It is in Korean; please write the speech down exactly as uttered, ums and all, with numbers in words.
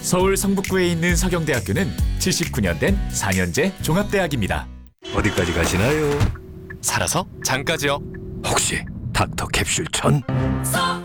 서울 성북구에 있는 서경대학교는 칠십구 년 된 사 년제 종합대학입니다. 어디까지 가시나요? 살아서 장까지요. 혹시 닥터 캡슐 천? 서